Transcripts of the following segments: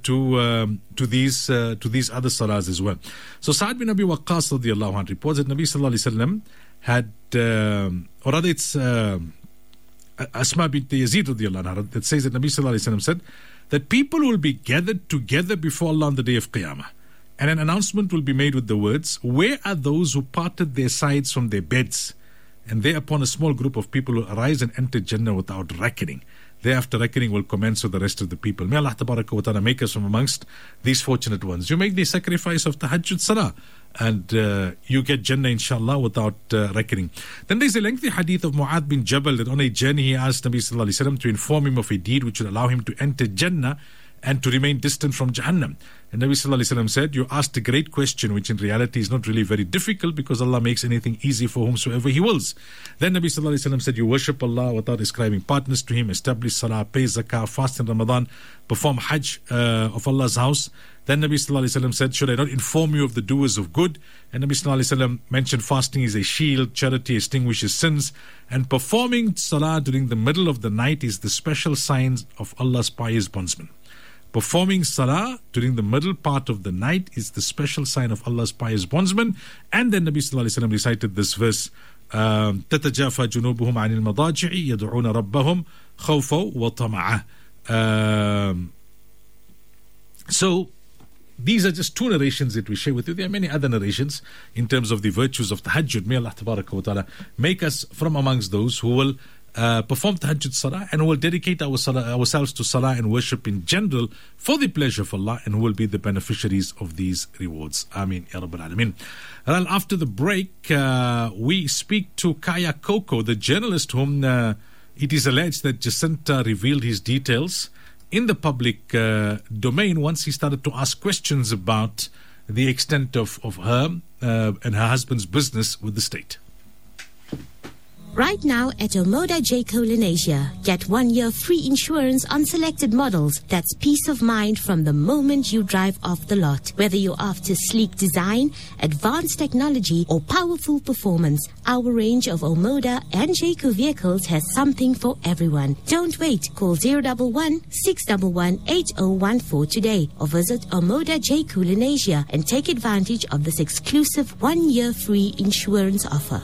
to these other salahs as well. So Sa'ad bin Abi Waqqas radiyallahu anhu reports that Nabi sallallahu alaihi wasallam had, or rather it's Asma bint Yazid radiyallahu anha that says that Nabi sallallahu alaihi wasallam said that people will be gathered together before Allah on the day of Qiyamah, and an announcement will be made with the words, "Where are those who parted their sides from their beds?" And thereupon a small group of people will arise and enter Jannah without reckoning. Thereafter reckoning will commence with the rest of the people. May Allah Tabaraka wa Ta'ala make us from amongst these fortunate ones. You make the sacrifice of Tahajjud Salah and you get Jannah inshallah without reckoning. Then there's a lengthy hadith of Mu'adh bin Jabal that on a journey he asked Nabi Sallallahu Alaihi Wasallam to inform him of a deed which would allow him to enter Jannah and to remain distant from Jahannam. And Nabi Sallallahu Alaihi Wasallam said, you asked a great question which in reality is not really very difficult because Allah makes anything easy for whomsoever He wills. Then Nabi Sallallahu Alaihi Wasallam said, you worship Allah without ascribing partners to Him, establish Salah, pay Zakah, fast in Ramadan, perform Hajj of Allah's house. Then Nabi Sallallahu Alaihi Wasallam said, should I not inform you of the doers of good? And Nabi Sallallahu Alaihi Wasallam mentioned fasting is a shield, charity extinguishes sins, and performing Salah during the middle of the night is the special signs of Allah's pious bondsman. Performing Salah during the middle part of the night is the special sign of Allah's pious bondsman. And then Nabi Sallallahu Alaihi Wasallam recited this verse, تَتَجَافَى جُنُوبُهُمْ عَنِ الْمَضَاجِعِ يَدْعُونَ رَبَّهُمْ خَوْفًا وَطَمَعًا. So, these are just two narrations that we share with you. There are many other narrations in terms of the virtues of Tahajjud. May Allah Tabaraka wa Ta'ala make us from amongst those who will perform Tahajjud Salah and who will dedicate ourselves to Salah and worship in general for the pleasure of Allah, and who will be the beneficiaries of these rewards. Ameen Ya Rabbal Alameen. Well, after the break, we speak to Kaya Coco, the journalist whom it is alleged that Jacinta revealed his details in the public domain once he started to ask questions about the extent of her and her husband's business with the state. Right now at Omoda Jayco Lenasia, get 1 year free insurance on selected models. That's peace of mind from the moment you drive off the lot. Whether you're after sleek design, advanced technology, or powerful performance, our range of Omoda and Jayco vehicles has something for everyone. Don't wait. Call 011-611-8014 today or visit Omoda Jayco Lenasia and take advantage of this exclusive 1 year free insurance offer.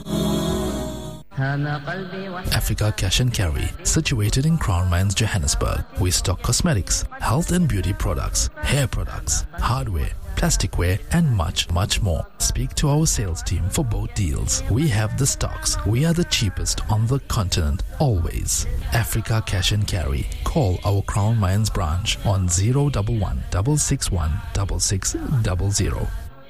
Africa Cash and Carry, situated in Crown Mines, Johannesburg. We stock cosmetics, health and beauty products, hair products, hardware, plasticware, and much, much more. Speak to our sales team for both deals. We have the stocks. We are the cheapest on the continent, always. Africa Cash and Carry. Call our Crown Mines branch on 011 661 6600.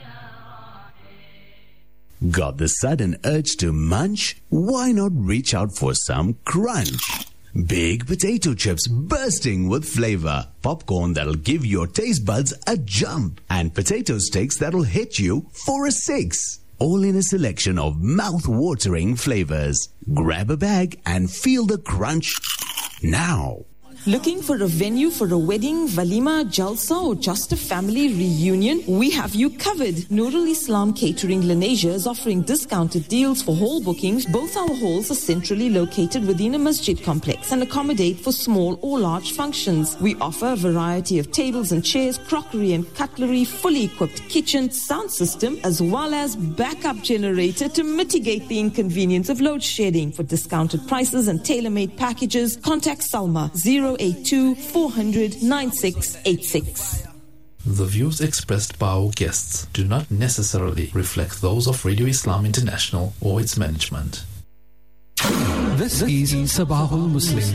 Got the sudden urge to munch? Why not reach out for some crunch? Big potato chips bursting with flavor, popcorn that'll give your taste buds a jump, and potato sticks that'll hit you for a 6. All in a selection of mouth-watering flavors. Grab a bag and feel the crunch now. Looking for a venue for a wedding, walima, jalsa, or just a family reunion? We have you covered. Nurul Islam Catering Lenasia is offering discounted deals for hall bookings. Both our halls are centrally located within a masjid complex and accommodate for small or large functions. We offer a variety of tables and chairs, crockery and cutlery, fully equipped kitchen, sound system, as well as backup generator to mitigate the inconvenience of load shedding. For discounted prices and tailor-made packages, contact Salma 082 400 9686. The views expressed by our guests do not necessarily reflect those of Radio Islam International or its management. This is Sabahul Muslim.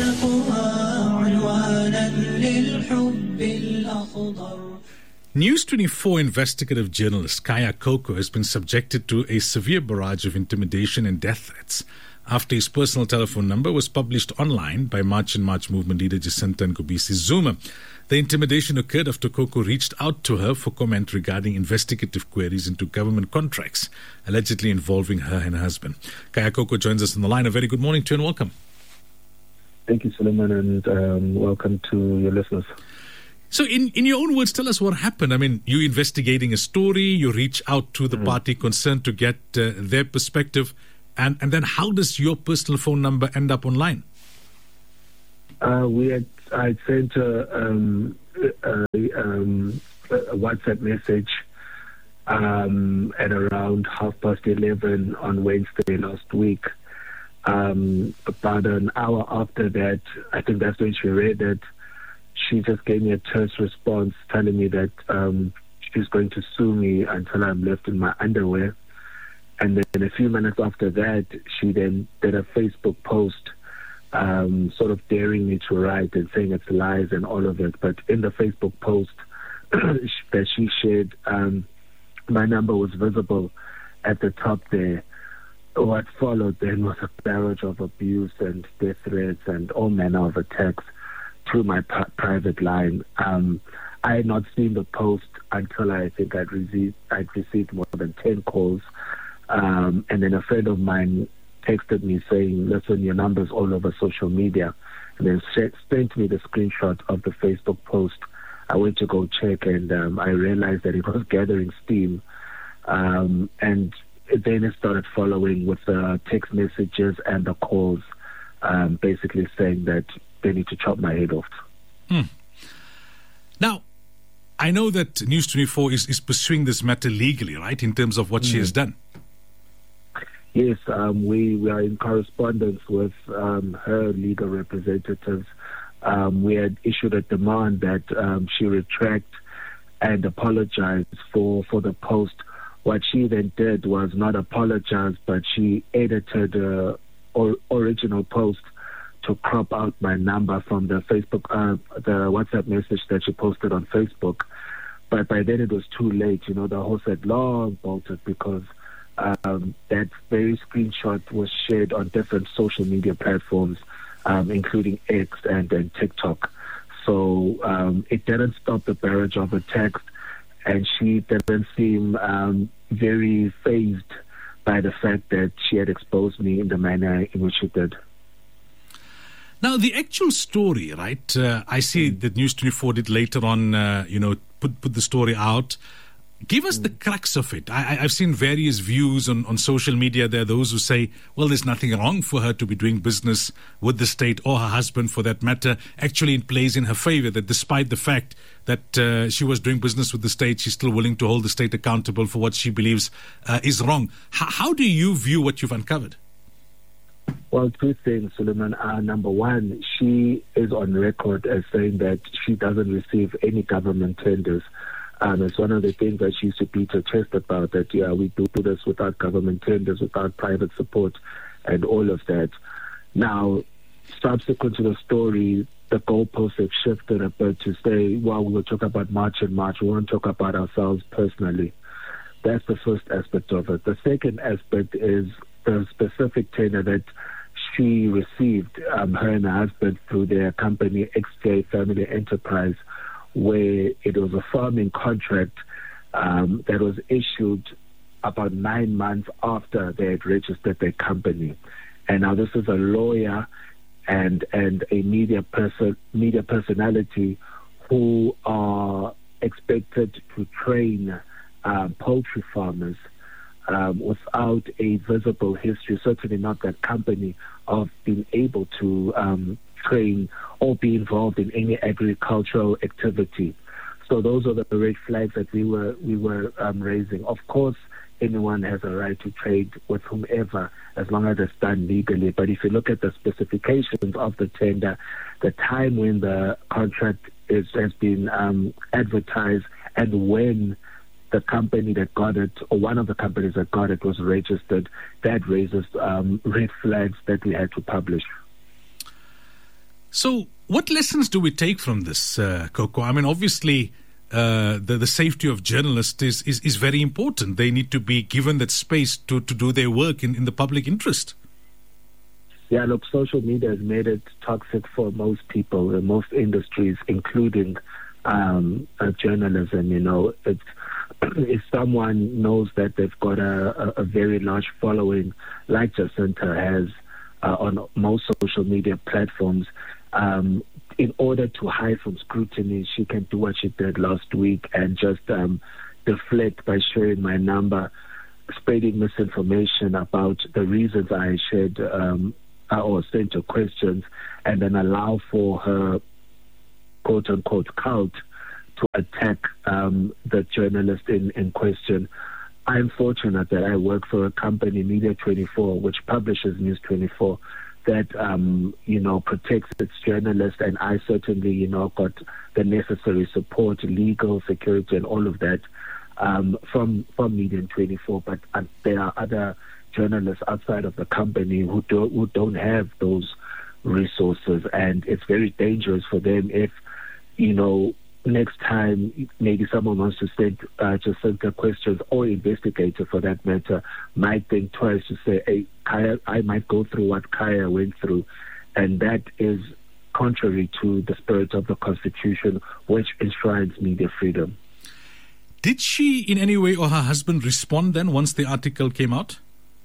News 24 investigative journalist Kaya Coco has been subjected to a severe barrage of intimidation and death threats after his personal telephone number was published online by March and March movement leader Jacinta Ngubisi Zuma. The intimidation occurred after Coco reached out to her for comment regarding investigative queries into government contracts allegedly involving her and her husband. Kaya Coco joins us on the line. A very good morning to you and welcome. Thank you, Suleiman, and welcome to your listeners. So in your own words, tell us what happened. I mean, you investigating a story, you reach out to the party concerned to get their perspective, and then how does your personal phone number end up online? I sent a WhatsApp message at around 11:30 on Wednesday last week. About an hour after that, I think that's when she read it, she just gave me a terse response telling me that she's going to sue me until I'm left in my underwear. And then a few minutes after that, she then did a Facebook post sort of daring me to write and saying it's lies and all of it. But in the Facebook post that she shared, my number was visible at the top there. What followed then was a barrage of abuse and death threats and all manner of attacks through my private line. I had not seen the post until I think I'd received more than 10 calls. And then a friend of mine texted me saying, listen, your number's all over social media. And then sent me the screenshot of the Facebook post. I went to go check, and I realized that it was gathering steam. And then it started following with the text messages and the calls, basically saying that they need to chop my head off. Now, I know that News 24 is pursuing this matter legally, right, in terms of what she has done. Yes, we are in correspondence with her legal representatives. We had issued a demand that she retract and apologize for the post. What she then did was not apologize, but she edited the original post to crop out my number from the Facebook, the WhatsApp message that she posted on Facebook. But by then it was too late. You know, the host had long bolted because that very screenshot was shared on different social media platforms, including X and TikTok. So it didn't stop the barrage of attacks, and she didn't seem very fazed by the fact that she had exposed me in the manner in which she did. Now, the actual story, right? I see that News 24 did later on, put the story out. Give us the crux of it. I've seen various views on social media. There are those who say, well, there's nothing wrong for her to be doing business with the state, or her husband for that matter. Actually, it plays in her favor that despite the fact that she was doing business with the state, she's still willing to hold the state accountable for what she believes is wrong. How do you view what you've uncovered? Well, two things, Suleiman. Number one, she is on record as saying that she doesn't receive any government tenders. It's one of the things that she used to beat her chest about, that, we do this without government tenders, without private support, and all of that. Now, subsequent to the story, the goalposts have shifted a bit to say, well, we'll talk about March and March. We won't talk about ourselves personally. That's the first aspect of it. The second aspect is the specific tender that she received, her and her husband, through their company, XJ Family Enterprise, where it was a farming contract that was issued about 9 months after they had registered their company. And now this is a lawyer and a media personality who are expected to train poultry farmers without a visible history, certainly not that company, of being able to train or be involved in any agricultural activity. So those are the red flags that we were raising. Of course, anyone has a right to trade with whomever as long as it's done legally. But if you look at the specifications of the tender, the time when the contract has been advertised and when the company that got it, or one of the companies that got it, was registered, that raises red flags that we had to publish. So what lessons do we take from this, Coco? I mean, obviously, the safety of journalists is very important. They need to be given that space to do their work in the public interest. Yeah, look, social media has made it toxic for most people, in most industries, including journalism. You know, if someone knows that they've got a very large following, like Jacinta has on most social media platforms, in order to hide from scrutiny, she can do what she did last week and just deflect by sharing my number, spreading misinformation about the reasons I shared or sent her questions, and then allow for her quote-unquote cult to attack the journalist in question. I'm fortunate that I work for a company, Media 24, which publishes News 24, that, protects its journalists, and I certainly, got the necessary support, legal, security, and all of that from Media 24. But there are other journalists outside of the company who don't have those resources, and it's very dangerous for them if, next time maybe someone wants to send Jacinta questions, or investigator for that matter, might think twice to say, hey, Kaya, I might go through what Kaya went through, and that is contrary to the spirit of the Constitution, which enshrines media freedom. Did she in any way, or her husband, respond then once the article came out?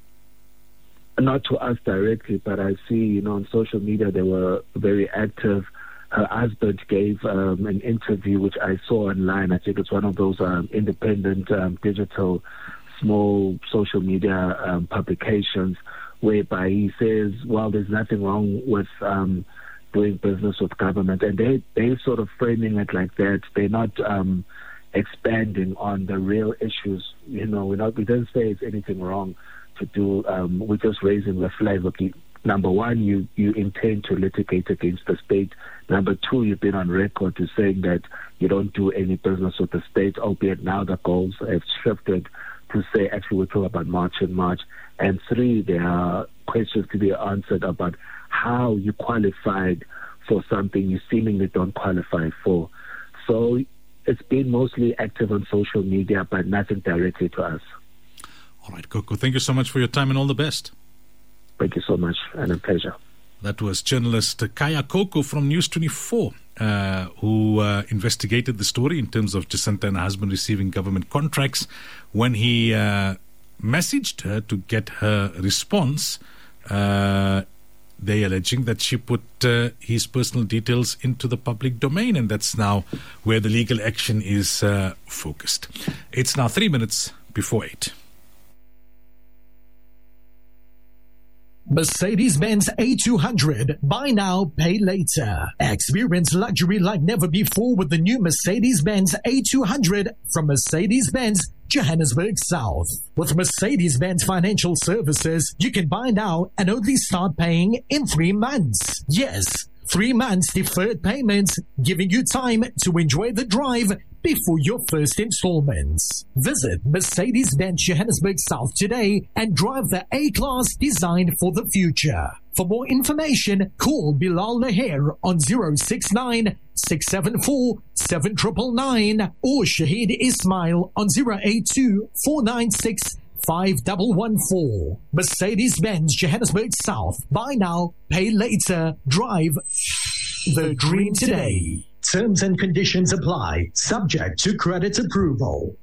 Not to us directly, but I see, on social media they were very active. Her husband gave an interview, which I saw online. I think it's one of those independent digital small social media publications, whereby he says, well, there's nothing wrong with doing business with government. And they're sort of framing it like that. They're not expanding on the real issues. We don't say it's anything wrong to do. We're just raising the flag. Okay, number one, you intend to litigate against the state. Number two, you've been on record to saying that you don't do any business with the state, albeit now the goals have shifted to say, actually, we're talking about March and March. And three, there are questions to be answered about how you qualified for something you seemingly don't qualify for. So it's been mostly active on social media, but nothing directly to us. All right, Coco, thank you so much for your time and all the best. Thank you so much, and a pleasure. That was journalist Kaya Coco from News 24, who investigated the story in terms of Jacinta and her husband receiving government contracts. When he messaged her to get her response, they alleging that she put his personal details into the public domain, and that's now where the legal action is focused. It's now 3 minutes before 8. Mercedes-Benz A200. Buy now, pay later. Experience luxury like never before with the new Mercedes-Benz A200 from Mercedes-Benz Johannesburg South. With Mercedes-Benz Financial Services, you can buy now and only start paying in 3 months. Yes, 3 months deferred payments, giving you time to enjoy the drive before your first installments. Visit Mercedes-Benz Johannesburg South today and drive the A-Class designed for the future. For more information, call Bilal Laher on 069-674-7999 or Shahid Ismail on 082-496-5114. Mercedes-Benz Johannesburg South. Buy now, pay later. Drive the dream today. Terms and conditions apply, subject to credit approval.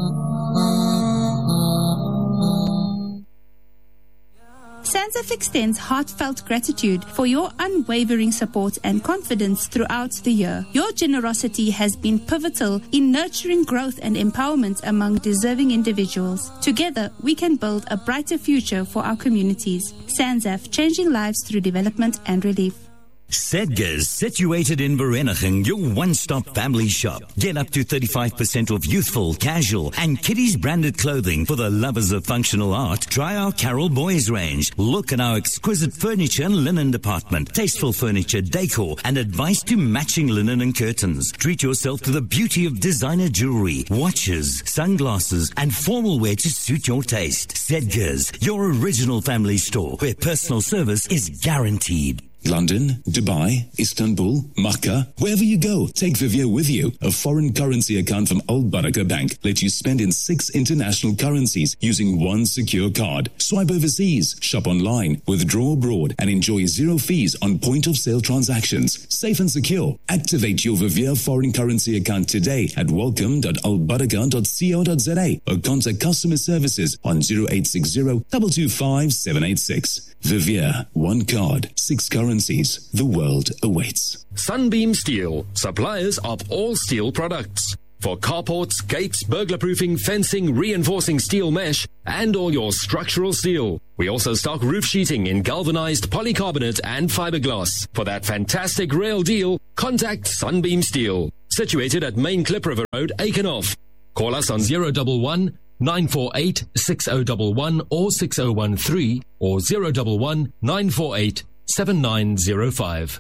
SANZF extends heartfelt gratitude for your unwavering support and confidence throughout the year. Your generosity has been pivotal in nurturing growth and empowerment among deserving individuals. Together, we can build a brighter future for our communities. SANZF, changing lives through development and relief. Sedgars, situated in Vereeniging, your one-stop family shop. Get up to 35% off youthful, casual, and kiddies branded clothing for the lovers of functional art. Try our Carol Boys range. Look at our exquisite furniture and linen department. Tasteful furniture, decor, and advice to matching linen and curtains. Treat yourself to the beauty of designer jewelry, watches, sunglasses, and formal wear to suit your taste. Sedgars, your original family store where personal service is guaranteed. London, Dubai, Istanbul, Makkah, wherever you go, take Vivier with you. A foreign currency account from Al Baraka Bank lets you spend in 6 international currencies using one secure card. Swipe overseas, shop online, withdraw abroad, and enjoy 0 fees on point-of-sale transactions. Safe and secure. Activate your Vivier foreign currency account today at welcome.albaraka.co.za or contact customer services on 0860 225 786. Vivier, one card, 6 currencies. The world awaits. Sunbeam Steel, suppliers of all steel products. For carports, gates, burglar-proofing, fencing, reinforcing steel mesh, and all your structural steel. We also stock roof sheeting in galvanized polycarbonate and fiberglass. For that fantastic rail deal, contact Sunbeam Steel. situated at Main Klip River Road, Aikenhof. Call us on 011 948 6011 or 6013 or 011 948 7905.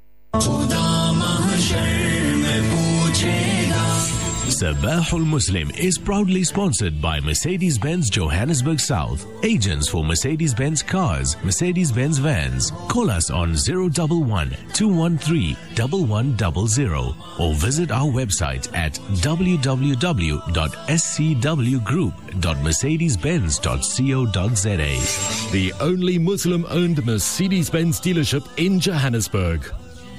Sabahul Muslim is proudly sponsored by Mercedes-Benz Johannesburg South, agents for Mercedes-Benz cars, Mercedes-Benz vans. Call us on 011 213 1100 or visit our website at www.scwgroup.mercedes-benz.co.za. The only Muslim-owned Mercedes-Benz dealership in Johannesburg.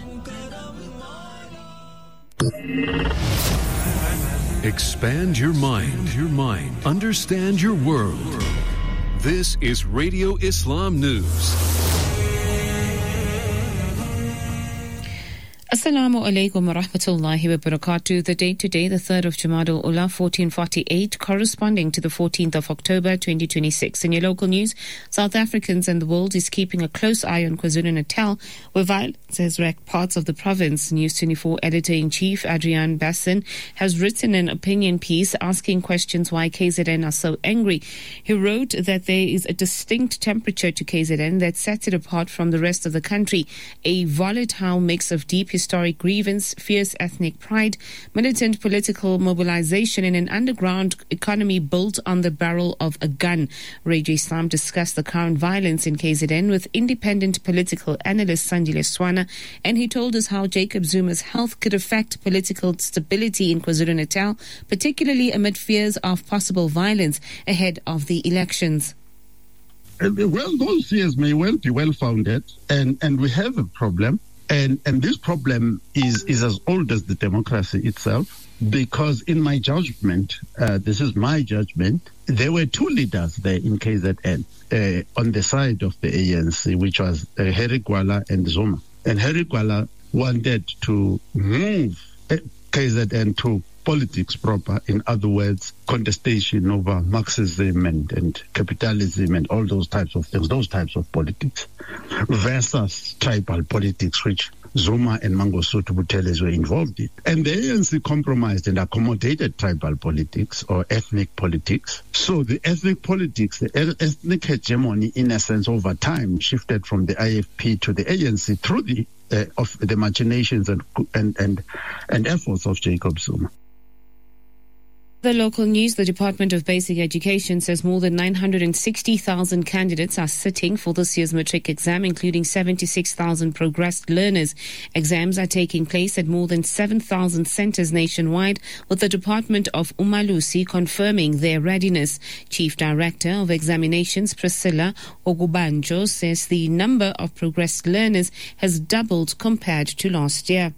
Expand your mind. Understand your world. This is Radio Islam News. Assalamu alaikum wa rahmatullahi wa barakatuh. The date today, the 3rd of Jamada al-Ula, 1448, corresponding to the 14th of October, 2026. In your local news, South Africans and the world is keeping a close eye on KwaZulu-Natal, where violence has wrecked parts of the province. News 24 editor-in-chief Adrian Basson has written an opinion piece asking questions why KZN are so angry. He wrote that there is a distinct temperature to KZN that sets it apart from the rest of the country, a volatile mix of deep historic grievance, fierce ethnic pride, militant political mobilization, and an underground economy built on the barrel of a gun. Radio Islam discussed the current violence in KZN with independent political analyst Sandile Swana, and he told us how Jacob Zuma's health could affect political stability in KwaZulu-Natal, particularly amid fears of possible violence ahead of the elections. Well, those fears may well be well-founded, and we have a problem. And this problem is as old as the democracy itself, because in my judgment, this is my judgment, there were two leaders there in KZN on the side of the ANC, which was Harry Gwala and Zuma. And Harry Gwala wanted to move KZN to politics proper, in other words, contestation over Marxism and capitalism and all those types of things, those types of politics, versus tribal politics, which Zuma and Mangosuthu Buthelezi were involved in. And the ANC compromised and accommodated tribal politics or ethnic politics. So the ethnic politics, the ethnic hegemony, in a sense, over time, shifted from the IFP to the ANC through the machinations and efforts of Jacob Zuma. The local news, the Department of Basic Education says more than 960,000 candidates are sitting for this year's matric exam, including 76,000 progressed learners. Exams are taking place at more than 7,000 centres nationwide, with the Department of Umalusi confirming their readiness. Chief Director of Examinations, Priscilla Ogubanjo, says the number of progressed learners has doubled compared to last year.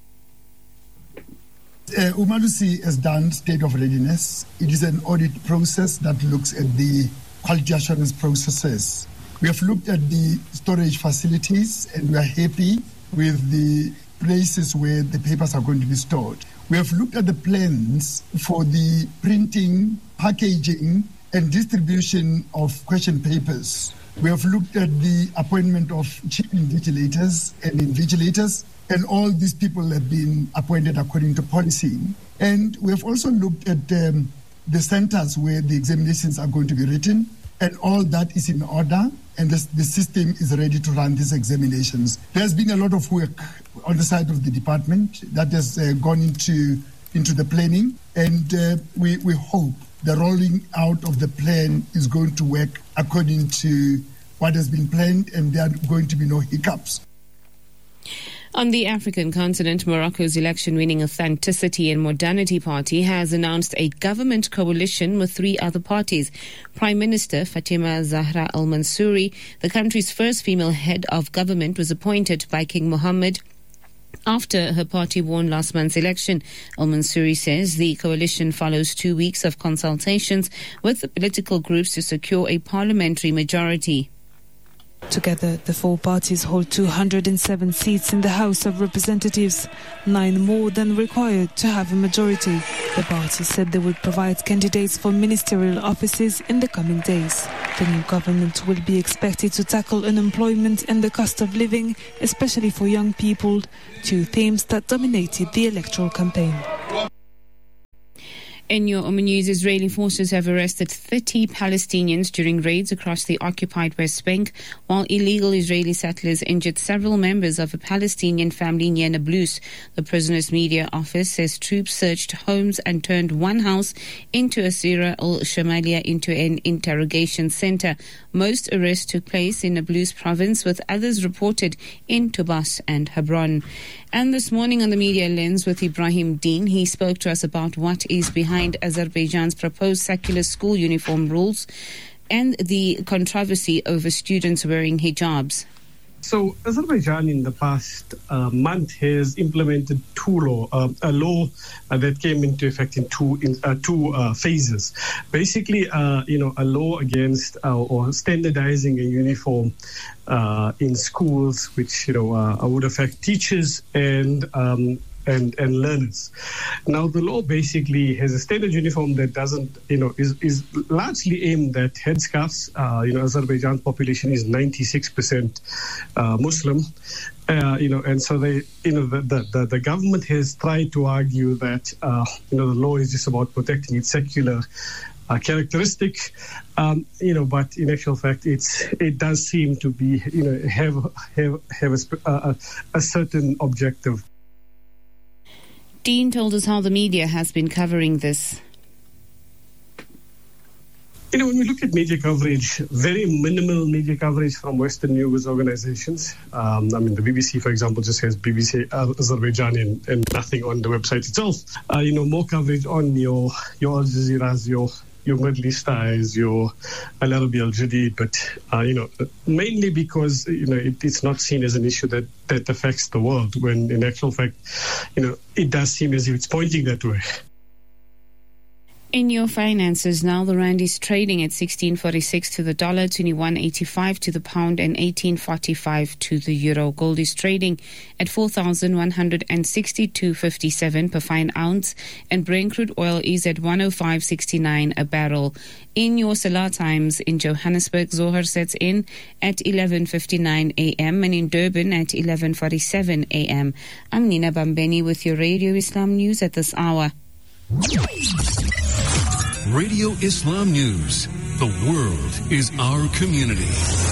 Umalusi has done state of readiness. It is an audit process that looks at the quality assurance processes. We have looked at the storage facilities and we are happy with the places where the papers are going to be stored. We have looked at the plans for the printing, packaging and distribution of question papers. We have looked at the appointment of chief invigilators and invigilators, and all these people have been appointed according to policy. And we have also looked at the centers where the examinations are going to be written, and all that is in order, and the system is ready to run these examinations. There's been a lot of work on the side of the department that has gone into the planning, and we hope the rolling out of the plan is going to work according to what has been planned, and there are going to be no hiccups. On the African continent, Morocco's election-winning Authenticity and Modernity Party has announced a government coalition with three other parties. Prime Minister Fatima Zahra al-Mansouri, the country's first female head of government, was appointed by King Mohammed after her party won last month's election. Al-Mansouri says the coalition follows 2 weeks of consultations with the political groups to secure a parliamentary majority. Together, the four parties hold 207 seats in the House of Representatives, 9 more than required to have a majority. The parties said they would provide candidates for ministerial offices in the coming days. The new government will be expected to tackle unemployment and the cost of living, especially for young people, two themes that dominated the electoral campaign. In your Oman News, Israeli forces have arrested 30 Palestinians during raids across the occupied West Bank, while illegal Israeli settlers injured several members of a Palestinian family near Nablus. The prisoners' media office says troops searched homes and turned one house into a Sira al-Shamalia into an interrogation center. Most arrests took place in Nablus province, with others reported in Tubas and Hebron. And this morning on the Media Lens with Ibrahim Deen, he spoke to us about what is behind Azerbaijan's proposed secular school uniform rules and the controversy over students wearing hijabs. So Azerbaijan in the past month has implemented a law that came into effect in two phases. Basically, a law against or standardizing a uniform in schools, which would affect teachers and learners. Now, the law basically has a standard uniform that doesn't, is largely aimed at headscarves. Azerbaijan's population is 96% Muslim. And so the government has tried to argue that, the law is just about protecting its secular characteristic, but in actual fact, it does seem to be, have a certain objective. Dean told us how the media has been covering this. When we look at media coverage, very minimal media coverage from Western news organizations. The BBC, for example, just has BBC Azerbaijan and nothing on the website itself. More coverage on your Al Jazeera's, your Middle East Eyes, your Al Arabi Al Jadid, but mainly because it's not seen as an issue that affects the world, when in actual fact, it does seem as if it's pointing that way. In your finances now, the rand is trading at 16.46 to the dollar, 21.85 to the pound, and 18.45 to the euro. Gold is trading at 4,162.57 per fine ounce, and Brent crude oil is at 105.69 a barrel. In your Salah times, in Johannesburg, Zohar sets in at 11:59 a.m. and in Durban at 11:47 a.m. I'm Nina Bambeni with your Radio Islam News at this hour. Radio Islam News. The world is our community.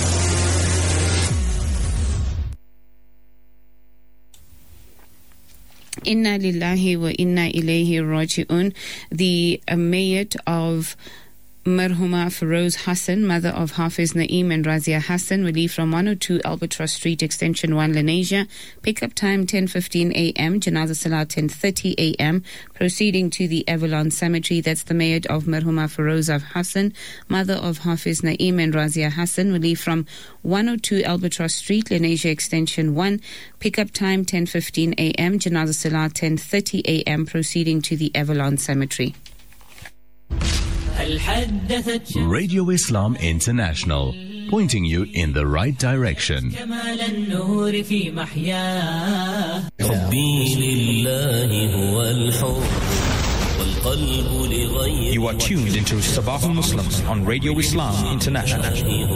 Inna lillahi wa inna ilayhi raji'un. The mayor of Marhuma Feroz Hassan, mother of Hafiz Naeem and Razia Hassan, relieved from 102 Albatross Street, Extension 1, Lenasia. Pickup time 10:15 a.m. Janazah Salah 10:30 a.m. Proceeding to the Avalon Cemetery. That's the mayor of Marhuma Feroz Hassan, mother of Hafiz Naeem and Razia Hassan, relieved from 102 Albatross Street, Lenasia, Extension 1. Pickup time 10:15 a.m. Janazah Salah 10:30 a.m. Proceeding to the Avalon Cemetery. Radio Islam International, pointing you in the right direction. You are tuned into Sabahul Muslims on Radio Islam International.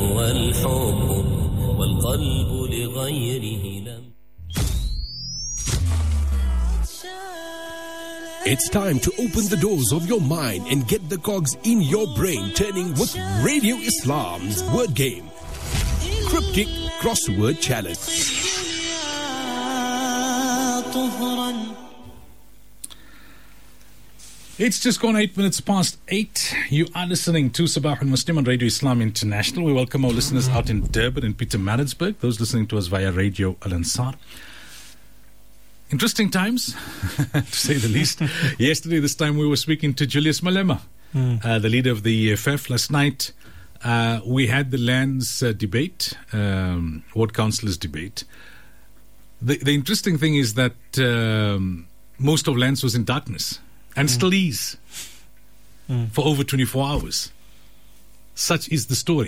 It's time to open the doors of your mind and get the cogs in your brain turning with Radio Islam's word game. Cryptic Crossword Challenge. It's just gone 8 minutes past 8. You are listening to Sabah al-Muslim on Radio Islam International. We welcome our listeners out in Durban and Pietermaritzburg, those listening to us via Radio Al-Ansar. Interesting times, to say the least. Yesterday, this time, we were speaking to Julius Malema, the leader of the EFF. Last night, we had the lands debate, ward councillors debate. The interesting thing is that most of lands was in darkness, and still is, for over 24 hours. Such is the story.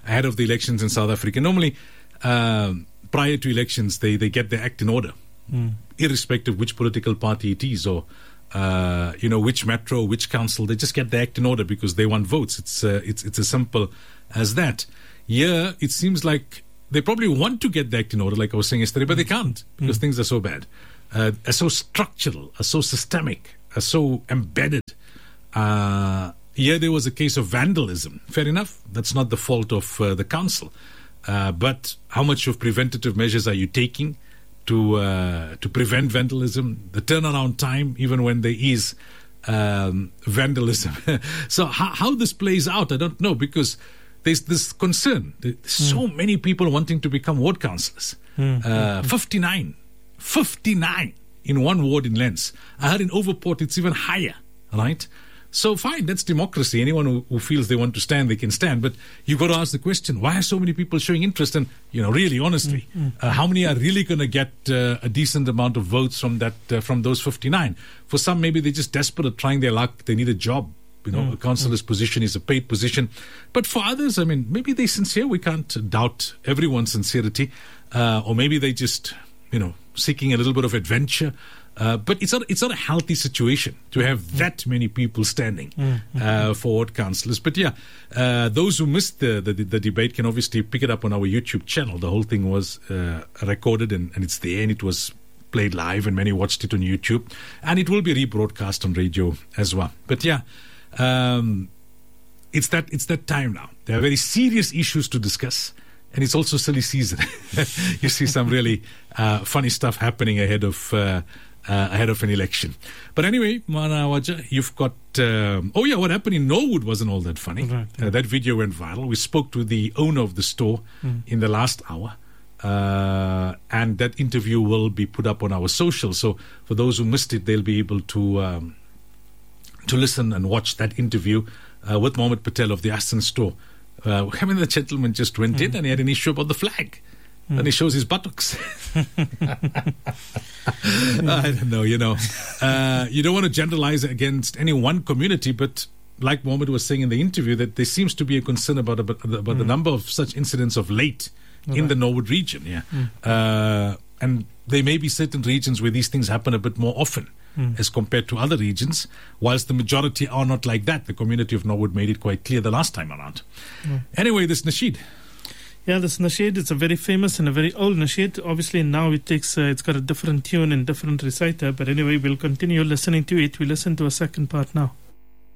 ahead of the elections in South Africa. Normally, prior to elections, they get their act in order, irrespective of which political party it is or which metro, which council. They just get their act in order because they want votes. It's as simple as that. Here, it seems like they probably want to get their act in order, like I was saying yesterday, but they can't because things are so bad, are so structural, are so systemic, are so embedded. Here there was a case of vandalism. Fair enough. That's not the fault of the council. But how much of preventative measures are you taking to prevent vandalism? The turnaround time, even when there is vandalism. So how this plays out, I don't know, because there's this concern. There's so many people wanting to become ward councillors. 59 in one ward in Lens. I heard in Overport it's even higher, right? So fine, that's democracy. Anyone who feels they want to stand, they can stand. But you've got to ask the question, why are so many people showing interest? And, really, honestly, how many are really going to get a decent amount of votes from those 59? For some, maybe they're just desperate, trying their luck. They need a job. A councillor's position is a paid position. But for others, maybe they're sincere. We can't doubt everyone's sincerity. Or maybe they just, seeking a little bit of adventure. But it's not a healthy situation to have that many people standing for ward councillors. But those who missed the debate can obviously pick it up on our YouTube channel. The whole thing was recorded and it's there, and it was played live, and many watched it on YouTube, and it will be rebroadcast on radio as well. But it's that time now. There are very serious issues to discuss. And it's also silly season. You see some really funny stuff happening ahead of an election. But anyway, Mana Waja, you've got... what happened in Norwood wasn't all that funny. Right, that video went viral. We spoke to the owner of the store in the last hour. And that interview will be put up on our social. So for those who missed it, they'll be able to listen and watch that interview with Mohammed Patel of the Aston store. The gentleman just went in and he had an issue about the flag. And he shows his buttocks. I don't know, you don't want to generalize against any one community, but like Mohammed was saying in the interview, that there seems to be a concern about the number of such incidents of late in the Norwood region. And there may be certain regions where these things happen a bit more often as compared to other regions, whilst the majority are not like that. The community of Norwood made it quite clear the last time around. Anyway, this nasheed. Yeah, this nasheed, it's a very famous and a very old nasheed. Obviously, now it's got a different tune and different reciter. But anyway, we'll continue listening to it. We listen to a second part now.